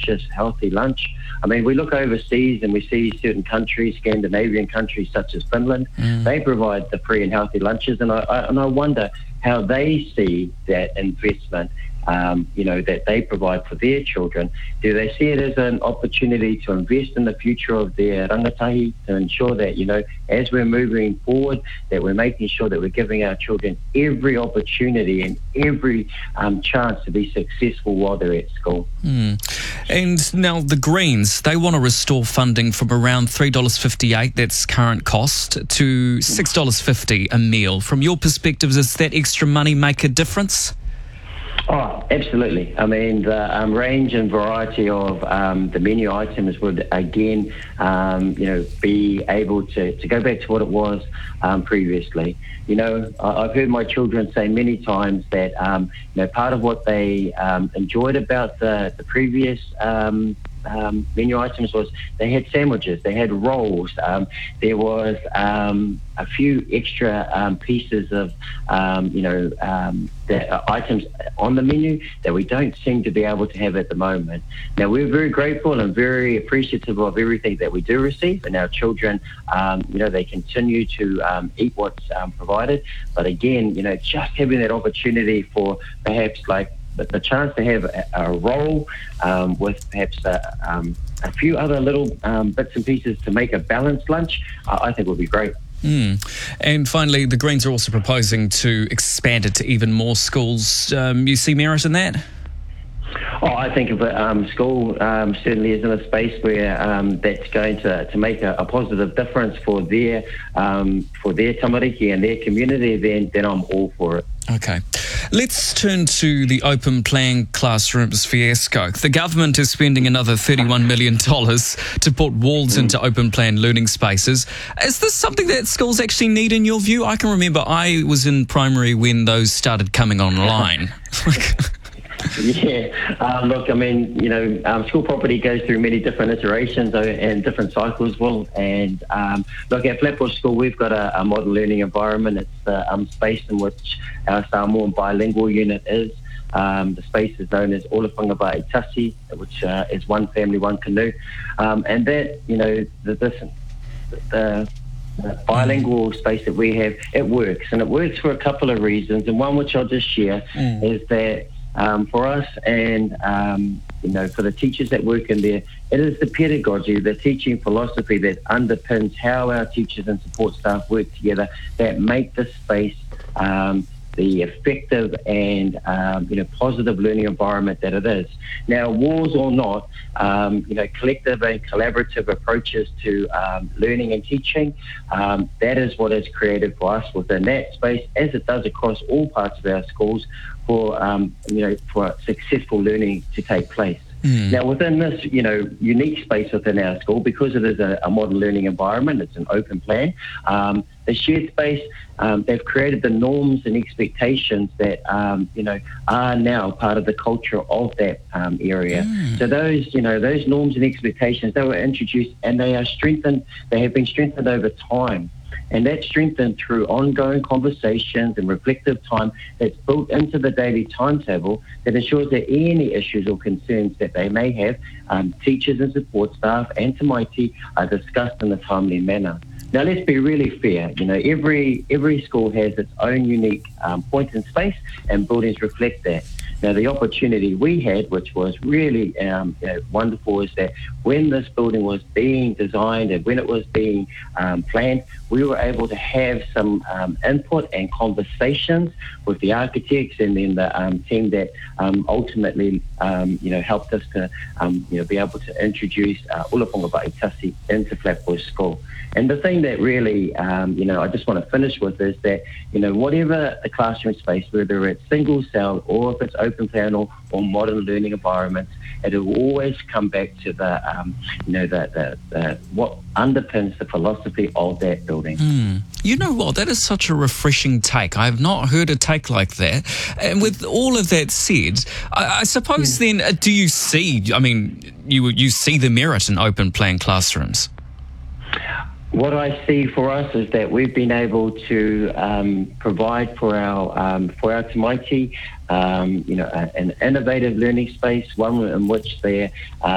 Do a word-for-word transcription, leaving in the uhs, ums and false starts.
nutritious, healthy lunch. I mean, we look overseas and we see certain countries, Scandinavian countries such as Finland, mm. they provide the free and healthy lunches, and I, I and I wonder how they see that investment, um, you know, that they provide for their children. Do they see it as an opportunity to invest in the future of their rangatahi, to ensure that, you know, as we're moving forward, that we're making sure that we're giving our children every opportunity and every um, chance to be successful while they're at school? Mm. And now the Greens, they want to restore funding from around three dollars fifty-eight, that's current cost, to six dollars fifty a meal. From your perspective, does that extra money make a difference? Oh, absolutely. I mean, the um, range and variety of um, the menu items would, again, um, you know, be able to, to go back to what it was um, previously. You know, I've heard my children say many times that, um, you know, part of what they um, enjoyed about the, the previous um, um, menu items was they had sandwiches, they had rolls, um, there was um, a few extra um, pieces of, um, you know, um, the uh, items on the menu that we don't seem to be able to have at the moment. Now, we're very grateful and very appreciative of everything that we do receive, and our children, um, you know, they continue to um, eat what's um, provided. But again, you know, just having that opportunity for perhaps like the, the chance to have a, a roll um, with perhaps a, um, a few other little um, bits and pieces to make a balanced lunch, uh, I think would be great. Mm. And finally, the Greens are also proposing to expand it to even more schools. Um, you see merit in that? Oh, I think if a um, school um, certainly is in a space where um, that's going to, to make a, a positive difference for their um, for their tamariki and their community, then, then I'm all for it. Okay. Let's turn to the open plan classrooms fiasco. The government is spending another thirty-one million dollars to put walls mm. into open plan learning spaces. Is this something that schools actually need in your view? I can remember I was in primary when those started coming online. Yeah, um, look, I mean, you know, um, school property goes through many different iterations and different cycles, Will. And um, look, at Flatbush School, we've got a, a modern learning environment. It's the um, space in which our Samoan bilingual unit is. Um, the space is known as Olafanga Tasi, which uh, is one family, one canoe. Um, and that, you know, the, this, the, the bilingual space that we have, it works. And it works for a couple of reasons. And one which I'll just share mm. is that Um, for us and, um, you know, for the teachers that work in there, it is the pedagogy, the teaching philosophy that underpins how our teachers and support staff work together that make this space um, the effective and, um, you know, positive learning environment that it is. Now, walls or not, um, you know, collective and collaborative approaches to um, learning and teaching, um, that is what is created for us within that space, as it does across all parts of our schools, for um, you know, for successful learning to take place. Mm. Now, within this, you know, unique space within our school, because it is a, a modern learning environment, it's an open plan. Um, the shared space, um, they've created the norms and expectations that um, you know are now part of the culture of that um, area. Mm. So those, you know, those norms and expectations, they were introduced and they are strengthened. They have been strengthened over time. And that's strengthened through ongoing conversations and reflective time that's built into the daily timetable that ensures that any issues or concerns that they may have, um, teachers and support staff and Tamaiti are discussed in a timely manner. Now, let's be really fair. You know, every every school has its own unique um, point in space, and buildings reflect that. Now, the opportunity we had, which was really um, you know, wonderful, is that when this building was being designed and when it was being um, planned, we were able to have some um, input and conversations with the architects and then the um, team that um, ultimately, um, you know, helped us to, um, you know, be able to introduce uh, Olafanga Tasi into Flatbush School. And the thing that really, um, you know, I just want to finish with is that, you know, whatever the classroom space, whether it's single cell or if it's open plan or, or modern learning environments, it will always come back to the, um, you know, the, the, the what underpins the philosophy of that building. Mm. You know what? That is such a refreshing take. I have not heard a take like that. And with all of that said, I, I suppose mm. then, uh, do you see, I mean, you you see the merit in open plan classrooms? What I see for us is that we've been able to um, provide for our um, for our Tamaiti, um, you know, a, an innovative learning space, one in which they're